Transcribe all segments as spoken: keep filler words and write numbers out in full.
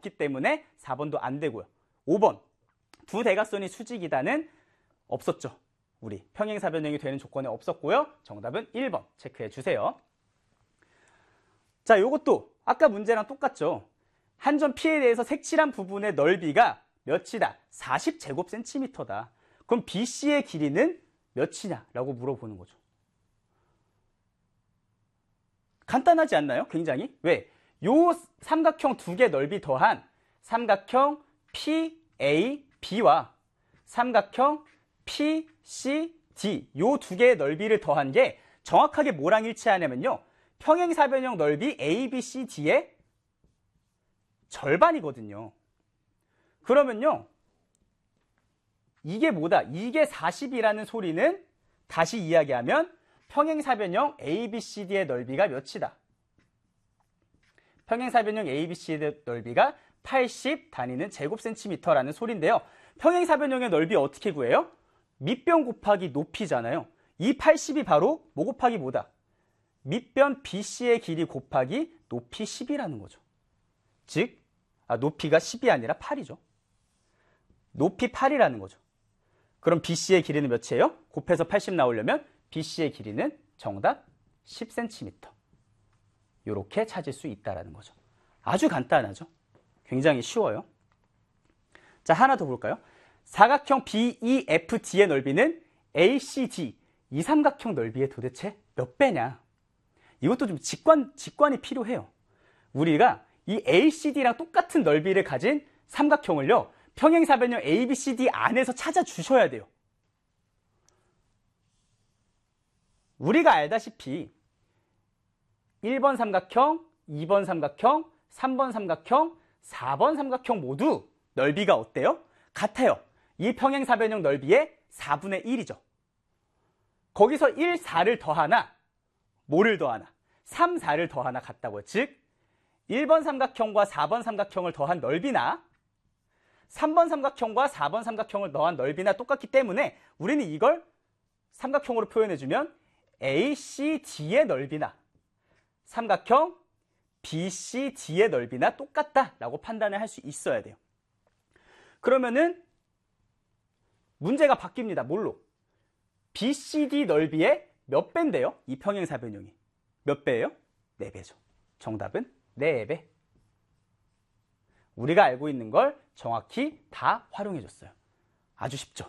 없기 때문에 사 번도 안 되고요. 오 번 두 대각선이 수직이다는 없었죠. 우리 평행사변형이 되는 조건에 없었고요. 정답은 일 번 체크해 주세요. 자, 요것도 아까 문제랑 똑같죠. 한 점 P에 대해서 색칠한 부분의 넓이가 몇이다? 사십 제곱센티미터다. 그럼 비씨의 길이는 몇이냐? 라고 물어보는 거죠. 간단하지 않나요? 굉장히. 왜? 요 삼각형 두 개 넓이 더한 삼각형 피에이비와 삼각형 피씨디 요 두 개의 넓이를 더한 게 정확하게 뭐랑 일치하냐면요. 평행사변형 넓이 에이비씨디의 절반이거든요. 그러면요. 이게 뭐다? 이게 사십이라는 소리는 다시 이야기하면 평행사변형 에이비씨디의 넓이가 몇이다? 평행사변형 에이비씨디의 넓이가 팔십 단위는 제곱센티미터라는 소리인데요. 평행사변형의 넓이 어떻게 구해요? 밑변 곱하기 높이잖아요. 이 팔십이 바로 뭐 곱하기 뭐다? 밑변 비씨의 길이 곱하기 높이 십이라는 거죠. 즉, 아, 높이가 십이 아니라 팔이죠. 높이 팔이라는 거죠. 그럼 비씨의 길이는 몇이에요? 곱해서 팔십 나오려면 비씨의 길이는 정답 십 센티미터. 이렇게 찾을 수 있다는 거죠. 아주 간단하죠. 굉장히 쉬워요. 자, 하나 더 볼까요? 사각형 비이에프디의 넓이는 에이씨디, 이 삼각형 넓이의 도대체 몇 배냐? 이것도 좀 직관, 직관이 필요해요. 우리가 이 에이씨디랑 똑같은 넓이를 가진 삼각형을요, 평행사변형 에이비씨디 안에서 찾아주셔야 돼요. 우리가 알다시피 일 번 삼각형, 이 번 삼각형, 삼 번 삼각형, 사 번 삼각형 모두 넓이가 어때요? 같아요. 이 평행사변형 넓이의 사분의 일이죠. 거기서 일, 사를 더하나, 뭐를 더하나? 삼, 사를 더하나 같다고요. 즉, 일 번 삼각형과 사 번 삼각형을 더한 넓이나 삼 번 삼각형과 사 번 삼각형을 더한 넓이나 똑같기 때문에 우리는 이걸 삼각형으로 표현해주면 에이씨디의 넓이나 삼각형 비씨디의 넓이나 똑같다라고 판단을 할 수 있어야 돼요. 그러면은 문제가 바뀝니다. 뭘로? 비씨디 넓이의 몇 배인데요? 이 평행사변형이. 몇 배예요? 네 배죠. 정답은 네 배. 우리가 알고 있는 걸 정확히 다 활용해줬어요. 아주 쉽죠?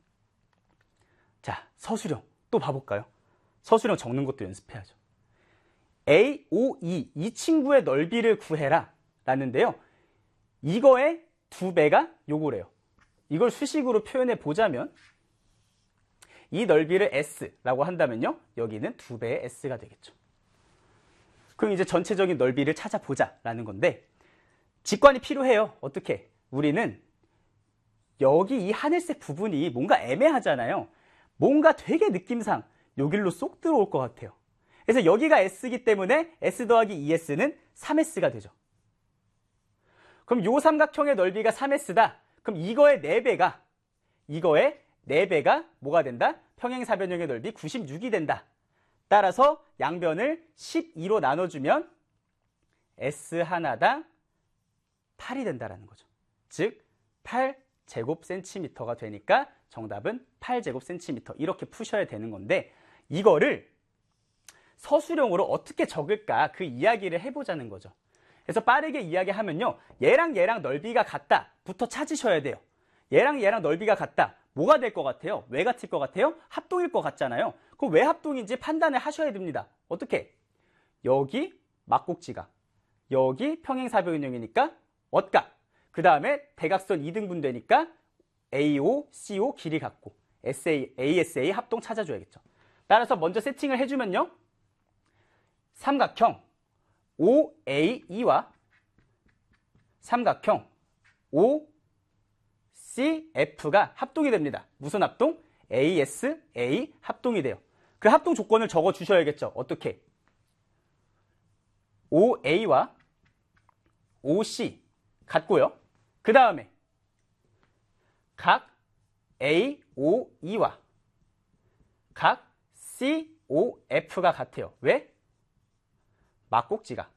자, 서술형 또 봐볼까요? 서술형 적는 것도 연습해야죠. 에이, 오, 이, 이 친구의 넓이를 구해라 라는데요. 이거의 두 배가 요거래요. 이걸 수식으로 표현해 보자면 이 넓이를 S라고 한다면요. 여기는 두 배의 S가 되겠죠. 그럼 이제 전체적인 넓이를 찾아보자 라는 건데 직관이 필요해요. 어떻게? 우리는 여기 이 하늘색 부분이 뭔가 애매하잖아요. 뭔가 되게 느낌상 여기로 쏙 들어올 것 같아요. 그래서 여기가 S이기 때문에 S 더하기 이 에스는 삼 에스가 되죠. 그럼 요 삼각형의 넓이가 삼 에스다. 그럼 이거의 네 배가 이거의 네 배가 뭐가 된다? 평행사변형의 넓이 구십육이 된다. 따라서 양변을 십이로 나눠주면 S 하나당 팔이 된다는 거죠. 즉 팔 제곱센티미터가 되니까 정답은 팔 제곱센티미터 이렇게 푸셔야 되는 건데 이거를 서술형으로 어떻게 적을까 그 이야기를 해보자는 거죠. 그래서 빠르게 이야기하면요. 얘랑 얘랑 넓이가 같다부터 찾으셔야 돼요. 얘랑 얘랑 넓이가 같다. 뭐가 될 것 같아요? 왜 같을 것 같아요? 합동일 것 같잖아요. 그럼 왜 합동인지 판단을 하셔야 됩니다. 어떻게? 여기 막꼭지가 여기 평행사변형이니까 어각. 그 다음에 대각선 이등분 되니까 에이오, 씨오 길이 같고 에스에이, 에이에스에이 합동 찾아줘야겠죠. 따라서 먼저 세팅을 해주면요. 삼각형 오에이이와 삼각형 오씨에프가 합동이 됩니다. 무슨 합동? 에이에스에이 합동이 돼요. 그 합동 조건을 적어 주셔야겠죠. 어떻게? 오에이와 오씨 같고요. 그 다음에 각 에이오이와 각 씨오에프가 같아요. 왜? 막꼭지가